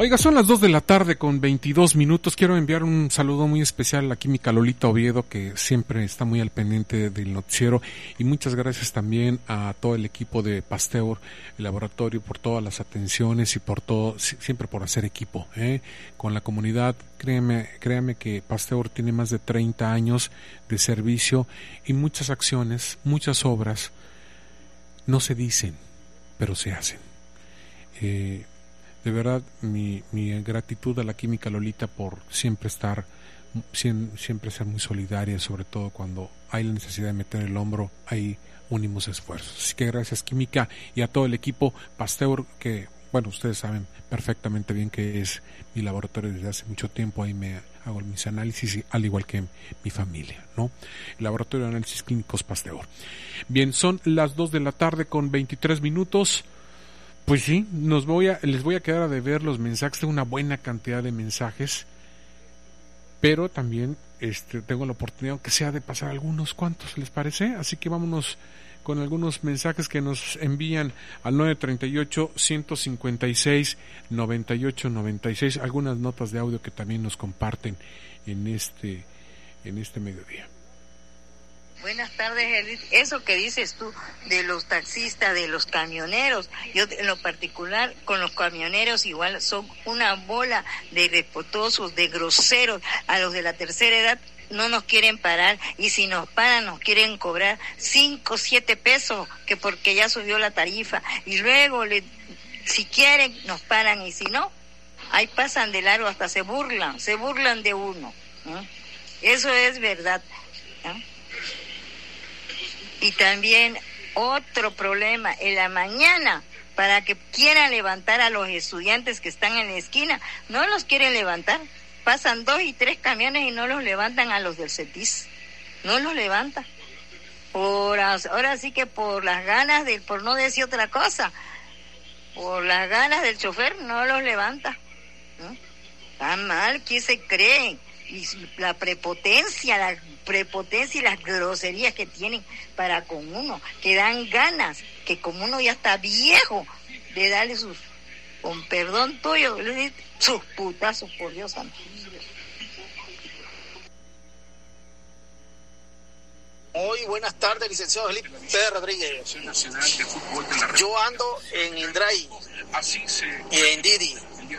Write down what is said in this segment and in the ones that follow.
Oiga, son las 2 de la tarde con 22 minutos. Quiero enviar un saludo muy especial a la química Lolita Oviedo, que siempre está muy al pendiente del noticiero, y muchas gracias también a todo el equipo de Pasteur, el laboratorio, por todas las atenciones y por todo, siempre por hacer equipo, con la comunidad. Créame que Pasteur tiene más de 30 años de servicio y muchas acciones, muchas obras no se dicen, pero se hacen. De verdad, mi gratitud a la química Lolita por siempre ser muy solidaria, sobre todo cuando hay la necesidad de meter el hombro, ahí unimos esfuerzos. Así que gracias, química, y a todo el equipo Pasteur, que, bueno, ustedes saben perfectamente bien que es mi laboratorio desde hace mucho tiempo. Ahí me hago mis análisis, al igual que mi familia, ¿no? El laboratorio de análisis clínicos Pasteur. Bien, son las 2 de la tarde con 23 minutos. Pues sí, les voy a quedar a deber los mensajes. Tengo una buena cantidad de mensajes, pero también tengo la oportunidad, aunque sea, de pasar algunos cuantos, ¿les parece? Así que vámonos con algunos mensajes que nos envían al 938-156-9896, algunas notas de audio que también nos comparten en este mediodía. Buenas tardes, Edith. Eso que dices tú de los taxistas, de los camioneros, yo en lo particular con los camioneros igual son una bola de irrespetuosos, de groseros. A los de la tercera edad no nos quieren parar, y si nos paran nos quieren cobrar 5, 7 pesos, que porque ya subió la tarifa, y luego si quieren nos paran, y si no, ahí pasan de largo, hasta se burlan de uno. Eso es verdad. Y también otro problema, en la mañana, para que quieran levantar a los estudiantes que están en la esquina, no los quieren levantar. Pasan 2 y 3 camiones y no los levantan a los del CETIS. No los levantan. Ahora sí que por las ganas por no decir otra cosa, por las ganas del chofer no los levanta. Está mal, ¿qué se creen? Y la prepotencia y las groserías que tienen para con uno, que dan ganas, que como uno ya está viejo, de darle sus, con perdón tuyo, sus putazos, por Dios santo. Muy buenas tardes, licenciado Felipe Rodríguez. Yo ando en Indray y en Didi,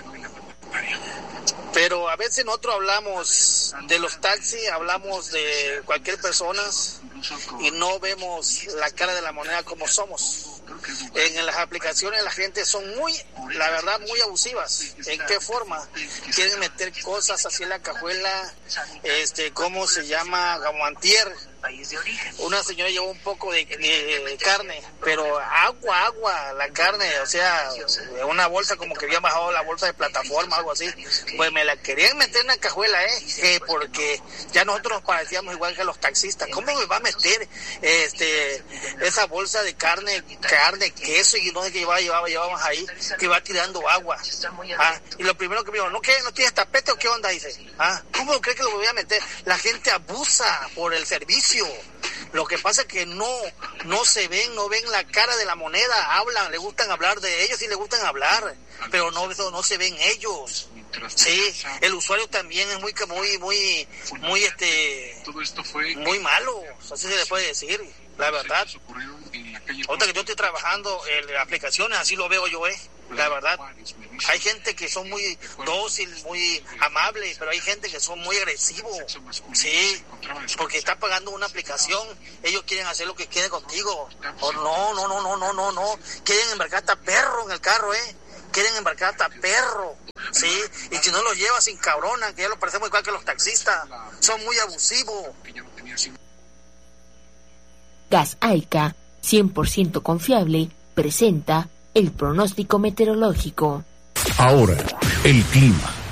pero a veces nosotros hablamos de los taxis, hablamos de cualquier persona y no vemos la cara de la moneda como somos. En las aplicaciones la gente son la verdad, muy abusivas. ¿En qué forma? Quieren meter cosas así en la cajuela, ¿cómo se llama? Como antier. Una señora llevó un poco de carne, pero agua, la carne, o sea, una bolsa, como que habían bajado la bolsa de plataforma, algo así. Pues me la querían meter en la cajuela, porque ya nosotros nos parecíamos igual que los taxistas. ¿Cómo me va a meter esa bolsa de carne, queso y no sé qué llevábamos ahí, que va tirando agua? Y lo primero que me dijo, ¿no tienes tapete o qué onda? Dice, ¿cómo cree que lo voy a meter? La gente abusa por el servicio. Lo que pasa es que no ven la cara de la moneda. Hablan, le gustan hablar de ellos, sí le gustan hablar, pero no se ven ellos. Sí, el usuario también es muy muy malo, así se le puede decir, la verdad. Ahorita que yo estoy trabajando en aplicaciones, así lo veo yo, la verdad. Hay gente que son muy dócil, muy amable, pero hay gente que son muy agresivos. Sí, porque está pagando una aplicación, ellos quieren hacer lo que quieren contigo. O no. Quieren embarcar hasta perro en el carro, Quieren embarcar hasta perro. Sí, y si no los llevas, sin cabronan, que ya lo parecemos igual que los taxistas. Son muy abusivos. Gas Aica, 100% confiable, presenta el pronóstico meteorológico. Ahora, el clima.